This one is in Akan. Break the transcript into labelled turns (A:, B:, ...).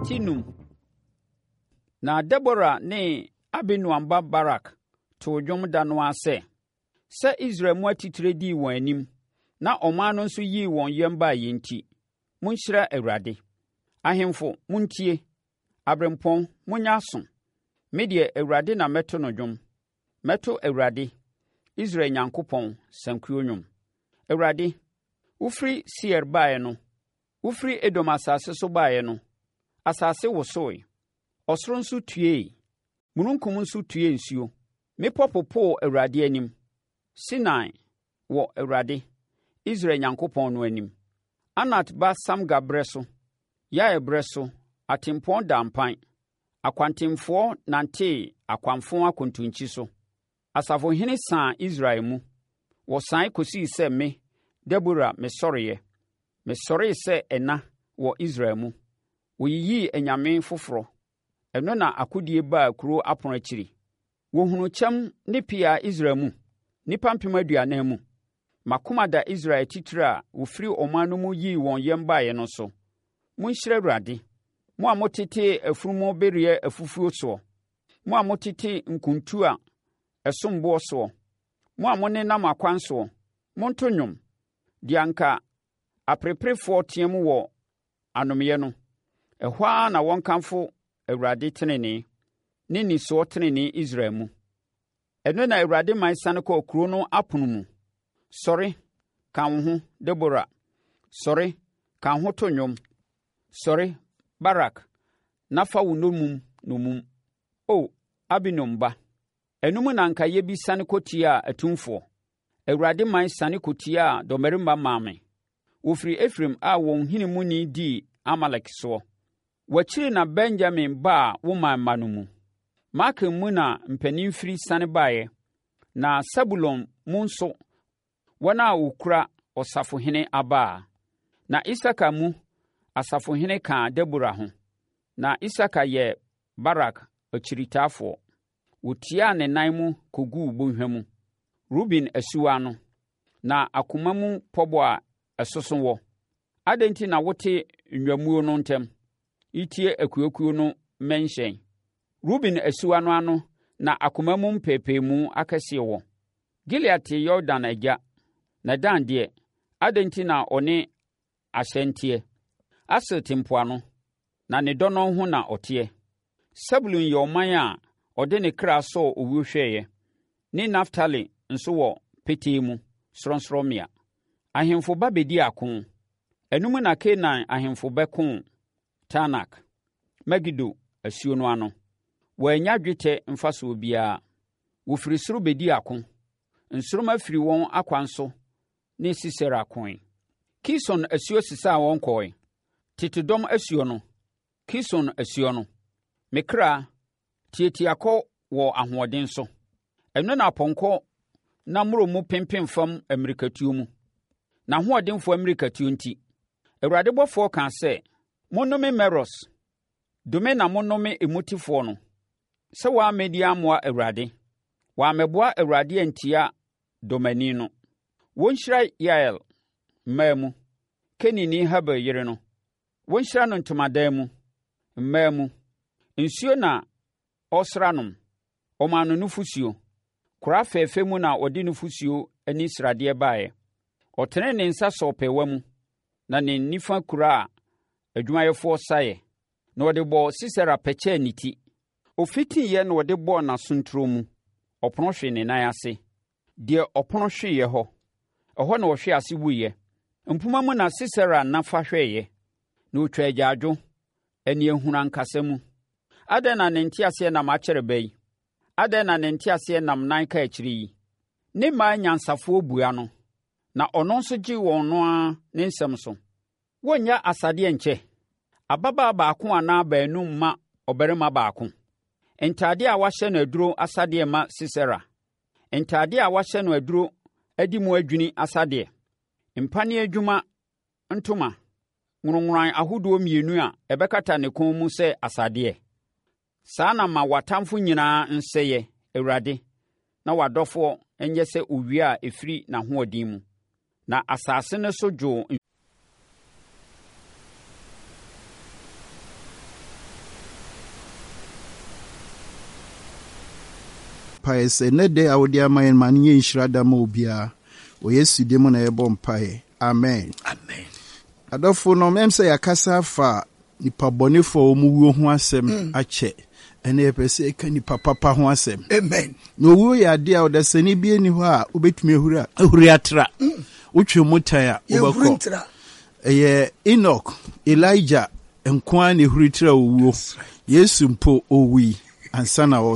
A: Tinum. Na Deborah ne Abinoam ba Barak to dwom da no ase. Sɛ Israel mu atitire dii wɔn anim, na ɔman no nso yii wɔn yam baa yi nti, monhyira Awurade. Ahemfo, montie. Abrempɔn, monyɛ aso. Me deɛ Awurade na mɛto no dwom. Mɛto Awurade, Israel Nyankopɔn, sankuo nnwom. Awurade, wofiri Seir baeɛ no, wofiri Edom asase so baeɛ no, asase wosoe. Ɔsoro nso tuee. Mununkum nso tuee nsuo. Mmepɔ popoo Awurade anim. Sinai wɔ Awurade, Israel Nyankopɔn no anim. Anat ba Samgar berɛ so, Yair berɛ so, atempɔn da mpan. Akwantemfoɔ nantee akwanfo akontonkyi so. Asafohene saa Israel mu. Wɔsan kɔsii sɛ me, Deborah, mesɔreeɛ. Mesɔree sɛ ɛna wɔ Israel mu. Wɔyiyii anyame foforɔ. Ɛno na akodie baa kuro apono akyiri. Wɔhunu kyɛm ne pia Israel mu. Nnipa 40,000 mu. Makoma da Israel titire a wɔfiri ɔman no mu yii wɔn yam baeɛ no so. Monhyira Awurade. Mo a motete afunumu bereɛ afufuo soɔ. Mo a motete nkuntu a ɛsomboɔ soɔ. Mo a monenam akwan soɔ. Monto nnwom. Deɛ anka apereperefoɔ team wɔ anomeɛ no. Ɛhɔ ara na wɔnkamfo Awurade tenenee ne nisoɔ tenenee Israel mu. Ɛno na Awurade man sane kɔɔ kuro no apono mu. Sɔre, ka wo ho, Deborah. Sɔre, ka ho to nnwom. Sɔre, Barak, na fa wo nomum. O, Abinom ba. Ɛnum na anka yɛbi sane kɔtia atumfoɔ. Awurade man sane kɔtia dɔmmarima maame. Wɔfiri Efraim a wɔn hene mu ni dii Amalek soɔ. Wɔakyiri na Benjamin ba a woman ma no mu. Makir mu na mpanin firi sane baeɛ. Na Sebulon mu nso, wɔn a wɔkura ɔsafohene abaa. Na Isakar mu, asafohene kaa Deborah ho. Na Isakar yɛ Barak akyiritafoɔ. Wɔtiaa ne nan mu kɔguu bɔnhwa mu. Ruben asuwa no, na akoma mu pɔbɔ a ɛsoso wɔ. Adɛn nti na wote nnwamuo no ntam? Itie akuakuo no mmɛnhyɛn. Ruben asuwa no ano na akoma mu mpɛpɛmu akɛseɛ wɔ. Gilead te Yordan agya. Na Dan deɛ, adɛn nti na ɔne ahyɛnteɛ? Aser te mpoano, na ne dɔ no ho na ɔteɛ. Sebulun yɛ ɔman a ɔde ne kra sɔɔ owuo hwɛeɛ. Ne Naftali nso wɔ petee mu, sorɔnsorɔmmea. Ahemfo ba bɛdi ako. Ɛnum na Kanaan ahemfo bɛko Tanak, Megido asuo no ano. Wɔanya dwetɛ mfasoɔ biara. Wɔfiri soro bɛdi ako. Nsoromma firi wɔn akwan so ne Sisera akoe. Kison asuo sisaa wɔn kɔe. Tetedɔm asuo no, Kison asuo no. Me kra, tiatiakɔ wɔ ahoɔden so. Ɛno na apɔnkɔ na mmoro mu pempem fam mmirikatuo mu. Na ahoɔdenfoɔ mmirikatuo nti. Awurade bɔfoɔ kaa sɛ, monnome Meros. Dome na monnome emutifoɔ no. Sɛ wɔammɛdi amoa Awurade. Wɔammɛboa Awurade antia dɔmani no. Wɔnhyira Yael mmaa mu, Kenini Heber yere no. Wɔnhyira no ntomadan mu, mmaa mu. Nsuo na ɔsra nom. Ɔmaa no nufosuo. Koraa fɛɛfɛ mu na ɔde nufosuo ani sradeɛ baeɛ. Ɔtene ne nsa sɔɔ pɛwa mu, na ne nifa kura a adwumayɛfoɔ saeɛ. Na ɔde bɔɔ Sisera pɛkyɛɛ ne ti. Ɔfitiiɛ na ɔde bɔɔ n'asonturo mu. Ɔpono hwee ne nan ase. Deɛ ɔpono hweeɛ hɔ. Ɛhɔ na ɔhwe ase wuiɛ. Mpoma mu na Sisera nafa hwɛeɛ. Na ɔtwa agyaadwo, ani ahunu ankasa mu. Adɛn na ne nteaseɛnam akyɛre ba yi? Adɛn na ne nteaseɛnam nan ka akyire yi? Ne mmaa nyansafoɔ bua no, na ɔno nso gye wɔn no ara ne nsɛm so. Wɔnnya asadeɛ nkyɛ. Ababaa baako anaa baanu mma ɔbarima baako. Ntadeɛ a wahyɛ no aduro asadeɛ ma Sisera. Ntadeɛ a wahyɛ no aduro adi mu adwini asadeɛ. Mpane adwuma ntoma, nwonwaran ahodoɔ mmienu a ɛbɛkata ne kɔn mu sɛ asadeɛ. Saa na ma w'atamfo nyinaa nsɛeɛ, Awurade, na w'adɔfoɔ nyɛ sɛ owia a ɛfiri n'ahoɔden mu. Na asase no so dwoo
B: mpae sɛ ne de a wode ama yɛn ma ne yɛ nhyira da ma obiara wɔ Yesu dim na yɛbɔ mpae. Amen. Adɔfo no mem sɛ yakasa fa nipa bɔnefo mu wuo ho asɛm akyɛ ɛna yɛpɛ sɛ ɛka nipa papa ho asɛm.
C: Amen.
B: Na owuo yɛ ade a ɔdasani bi ani hɔ a wobɛtumi ahuri atra wotwe mu tan a wobɛkɔ. Ɛyɛ Enoch, Elijah nko a na ehuri tra owuo. Yesu mpo owui ansa na